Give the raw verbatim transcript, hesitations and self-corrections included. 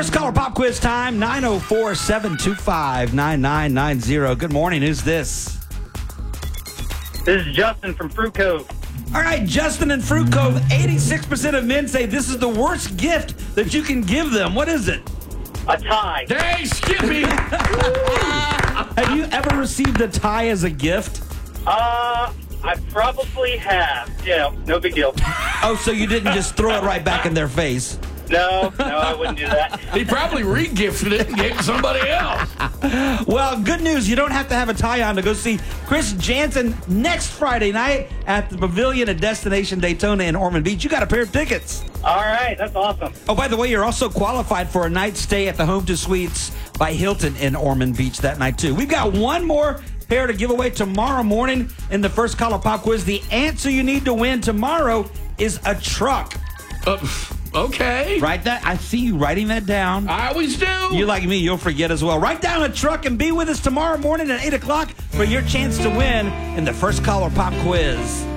First caller pop quiz time, nine oh four, seven two five, nine nine nine zero. Good morning. Who's this? This is Justin from Fruit Cove. All right, Justin in Fruit Cove. eighty-six percent of men say this is the worst gift that you can give them. What is it? A tie. Hey, Skippy! Have you ever received a tie as a gift? Uh, I probably have. Yeah, no big deal. Oh, so you didn't just throw it right back in their face? No, no, I wouldn't do that. He probably re-gifted it and gave it to somebody else. Well, good news. You don't have to have a tie on to go see Chris Jansen next Friday night at the Pavilion at Destination Daytona in Ormond Beach. You got a pair of tickets. All right, that's awesome. Oh, by the way, you're also qualified for a night stay at the Home to Suites by Hilton in Ormond Beach that night, too. We've got one more pair to give away tomorrow morning in the first caller pop quiz. The answer you need to win tomorrow is a truck. Uh, okay. Write that. I see you writing that down. I always do. You like me, you'll forget as well. Write down a truck and be with us tomorrow morning at eight o'clock for your chance to win in the first caller pop quiz.